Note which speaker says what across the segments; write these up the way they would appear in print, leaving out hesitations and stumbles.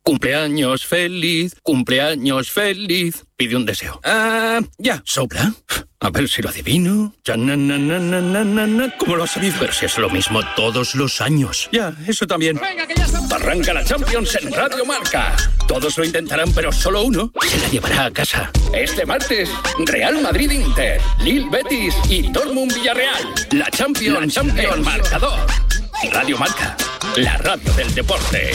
Speaker 1: Cumpleaños feliz, pide un deseo. Ya, sopla. A ver si lo adivino. ¿Cómo lo has sabido? Pero si es lo mismo todos los años. Ya, eso también. Venga, que ya está. Arranca la Champions en Radio Marca. Todos lo intentarán, pero solo uno se la llevará a casa. Este martes, Real Madrid-Inter, Lille Betis y Dortmund Villarreal. La Champions, el marcador. Radio Marca, la radio del deporte.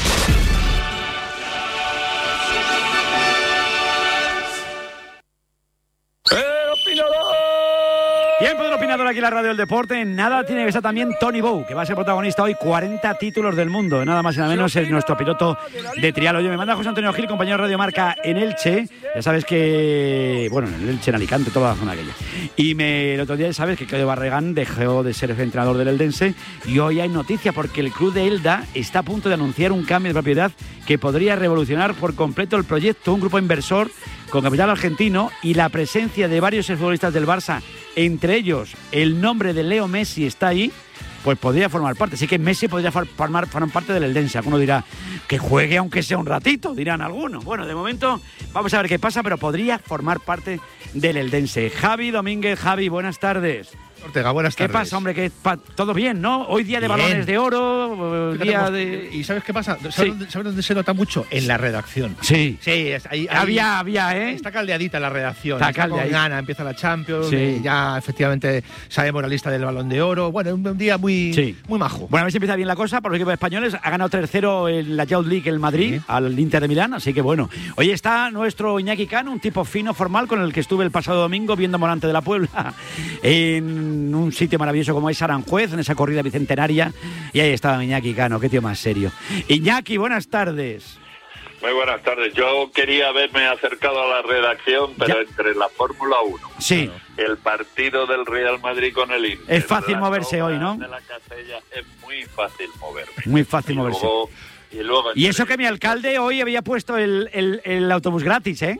Speaker 2: Tiempo del opinador aquí en la radio del deporte. Nada tiene que estar también Tony Bow, que va a ser protagonista hoy. 40 títulos del mundo, nada más y nada menos, es nuestro piloto de trial. Oye, me manda José Antonio Gil, compañero de Radio Marca en Elche. Ya sabes que, bueno, en Elche, en Alicante, toda la zona aquella. Y el otro día, sabes que Claudio Barragán dejó de ser el entrenador del Eldense. Y hoy hay noticia porque el club de Elda está a punto de anunciar un cambio de propiedad que podría revolucionar por completo el proyecto. Un grupo inversor con capital argentino y la presencia de varios exfutbolistas del Barça, entre ellos el nombre de Leo Messi está ahí, pues podría formar parte. Así que Messi podría formar parte del Eldense. Alguno dirá que juegue aunque sea un ratito, dirán algunos. Bueno, de momento vamos a ver qué pasa, pero podría formar parte del Eldense. Javi Domínguez. Javi, buenas tardes.
Speaker 3: Ortega, buenas tardes.
Speaker 2: ¿Qué pasa, hombre? Todo bien, ¿no? Hoy día de balones de oro, día de...
Speaker 3: ¿Y sabes qué pasa? ¿Sabes dónde se nota mucho? En la redacción.
Speaker 2: Sí.
Speaker 3: Sí, ahí
Speaker 2: había,
Speaker 3: Está caldeadita la redacción.
Speaker 2: Está
Speaker 3: con gana, empieza la Champions,
Speaker 2: sí.
Speaker 3: Ya efectivamente sabemos la lista del Balón de Oro. Bueno, un día muy majo.
Speaker 2: Bueno, a ver si empieza bien la cosa para los equipos españoles. Ha ganado 3-0 en la Youth League el Madrid, al Inter de Milán, así que bueno. Hoy está nuestro Iñaki Cano, un tipo fino, formal, con el que estuve el pasado domingo viendo Morante de la Puebla en un sitio maravilloso como es Aranjuez, en esa corrida bicentenaria, y ahí estaba Iñaki Cano, qué tío más serio. Iñaki, buenas tardes.
Speaker 4: Muy buenas tardes. Yo quería haberme acercado a la redacción, pero entre la Fórmula 1,
Speaker 2: sí,
Speaker 4: el partido del Real Madrid con el Inter,
Speaker 2: es fácil moverse hoy, ¿no?
Speaker 4: De la Casella, es muy fácil moverme.
Speaker 2: Muy fácil moverse.
Speaker 4: Y
Speaker 2: eso que mi alcalde hoy había puesto el autobús gratis, ¿eh?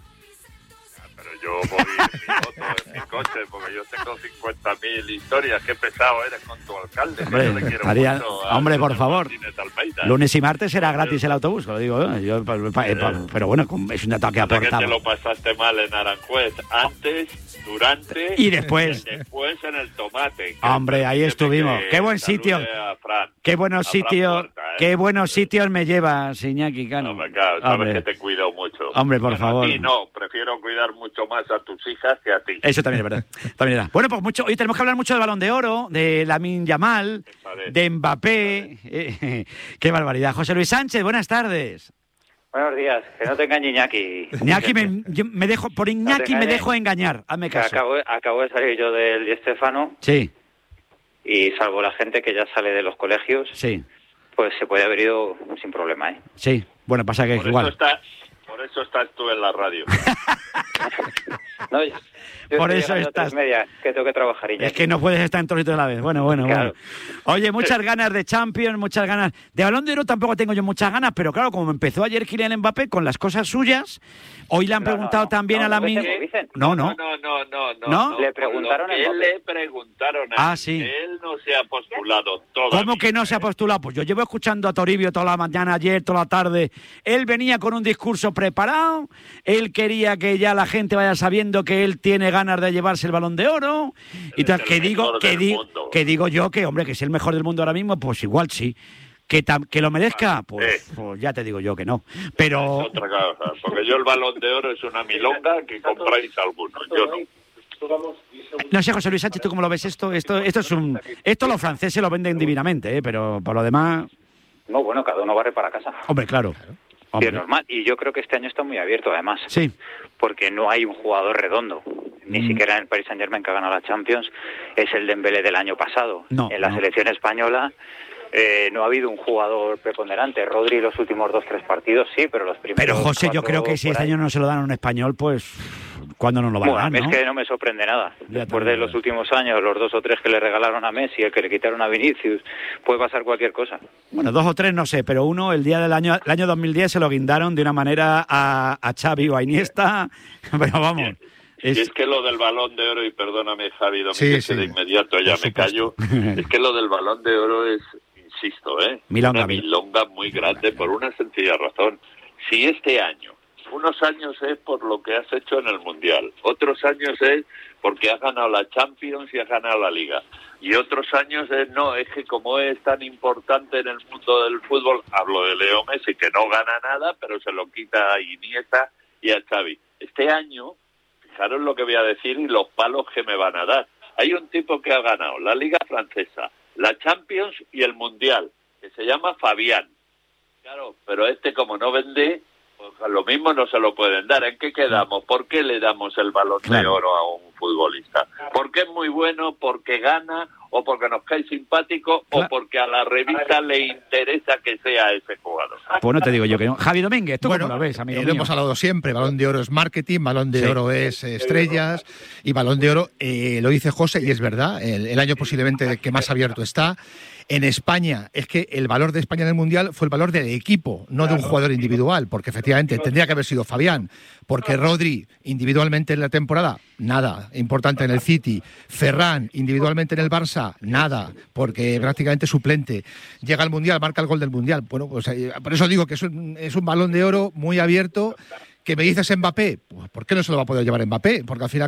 Speaker 4: Yo voy en mi coche, porque yo tengo 50.000 historias. Qué pesado eres con tu alcalde.
Speaker 2: Hombre,
Speaker 4: yo le quiero mucho
Speaker 2: hombre, por favor. Lunes y martes será gratis el autobús, lo digo yo. Pero bueno, es un dato que aportaba.
Speaker 4: Que te lo pasaste mal en Aranjuez, antes, durante
Speaker 2: y después.
Speaker 4: Después en el Tomate.
Speaker 2: Hombre, ahí estuvimos. Qué buen sitio. Qué buenos sitios. Qué buenos sitios me llevas, Iñaki Cano.
Speaker 4: Hombre, claro, sabes que te cuido mucho.
Speaker 2: Hombre, por favor.
Speaker 4: A ti no, prefiero cuidar mucho más a tus hijas que a ti.
Speaker 2: Eso también es verdad. Bueno, pues hoy tenemos que hablar mucho del Balón de Oro, de Lamine Yamal, de Mbappé. Qué barbaridad. José Luis Sánchez, buenas tardes.
Speaker 5: Buenos días, que no te engañe Iñaki.
Speaker 2: Iñaki, me dejo engañar, hazme caso.
Speaker 5: Acabo de salir yo del Di Stéfano.
Speaker 2: Sí.
Speaker 5: Y salvo la gente que ya sale de los colegios,
Speaker 2: sí,
Speaker 5: pues se puede haber ido sin problema, ¿eh?
Speaker 2: Sí, bueno, pasa que es igual.
Speaker 4: Por eso estás tú en la radio.
Speaker 5: No, yo
Speaker 2: por eso estás.
Speaker 5: Media, que tengo que trabajar. Iñaki.
Speaker 2: Es que no puedes estar en todos sitios a la vez. Bueno.
Speaker 5: Claro.
Speaker 2: Oye, muchas ganas de Champions, muchas ganas. De Balón de Oro tampoco tengo yo muchas ganas, pero claro, como empezó ayer Kylian Mbappé con las cosas suyas, hoy le han preguntado también a Lamine.
Speaker 4: No.
Speaker 5: Le preguntaron a
Speaker 4: Mbappé. Le preguntaron a él.
Speaker 2: Sí.
Speaker 4: Él no se ha postulado todavía.
Speaker 2: ¿Cómo que no se ha postulado? Pues yo llevo escuchando a Toribio toda la mañana, ayer, toda la tarde. Él venía con un discurso preparado. Él quería que ya la gente vaya sabiendo que él tiene ganas de llevarse el Balón de Oro. Y tal, que digo yo que, hombre, que es el mejor del mundo ahora mismo, pues igual sí. Que lo merezca, pues ya te digo yo que no. Pero
Speaker 4: es otra cosa, porque yo el Balón de Oro es una milonga que compráis algunos, yo no.
Speaker 2: No sé, José Luis Sánchez, ¿tú cómo lo ves esto? Esto los franceses lo venden divinamente, pero por lo demás...
Speaker 5: No, bueno, cada uno barre para casa.
Speaker 2: Hombre, claro.
Speaker 5: Sí, es normal. Y yo creo que este año está muy abierto, además.
Speaker 2: Sí.
Speaker 5: Porque no hay un jugador redondo. Ni siquiera en el Paris Saint-Germain, que ha ganado la Champions, es el Dembélé del año pasado. En la selección española no ha habido un jugador preponderante. Rodri los últimos 2-3 partidos, sí, pero los primeros...
Speaker 2: Pero, José, yo creo que si este año no se lo dan a un español, pues... ¿Cuándo no lo van a dar, no?
Speaker 5: Es que no me sorprende nada. Después de los últimos años, los 2 o 3 que le regalaron a Messi, el que le quitaron a Vinicius, puede pasar cualquier cosa.
Speaker 2: Bueno, 2 o 3 no sé, pero uno, el año 2010 se lo guindaron de una manera a Xavi o a Iniesta, pero vamos...
Speaker 4: Y es que lo del Balón de Oro, y perdóname, Javi Domínguez, de inmediato ya me callo, es que lo del Balón de Oro es, insisto,
Speaker 2: milonga,
Speaker 4: una milonga muy grande por una sencilla razón. Si este año, unos años es por lo que has hecho en el Mundial, otros años es porque has ganado la Champions y has ganado la Liga, y otros años es que como es tan importante en el mundo del fútbol, hablo de Leo Messi, que no gana nada, pero se lo quita a Iniesta y a Xavi. Este año, fijaros lo que voy a decir y los palos que me van a dar. Hay un tipo que ha ganado la Liga Francesa, la Champions y el Mundial, que se llama Fabián. Claro, pero como no vende, pues lo mismo no se lo pueden dar. ¿En qué quedamos? ¿Por qué le damos el Balón de Oro a un futbolista? ¿Porque es muy bueno, porque gana, o porque nos cae simpático, o porque a la revista le interesa que sea ese jugador?
Speaker 2: Pues no te digo yo que no. Javi Domínguez, ¿tú cómo lo ves, amigo mío?
Speaker 3: Lo hemos hablado siempre, Balón de Oro es marketing, Balón de Oro es estrellas, y Balón de Oro, lo dice José, y es verdad, el año posiblemente que más abierto está. En España, es que el valor de España en el Mundial fue el valor del equipo, no de un jugador individual, porque efectivamente tendría que haber sido Fabián, porque Rodri, individualmente en la temporada, nada, importante en el City. Ferran, individualmente en el Barça, nada, porque prácticamente suplente. Llega al Mundial, marca el gol del Mundial. Bueno, pues por eso digo que es un Balón de Oro muy abierto. ¿Que me dices Mbappé? Pues ¿por qué no se lo va a poder llevar Mbappé? Porque al final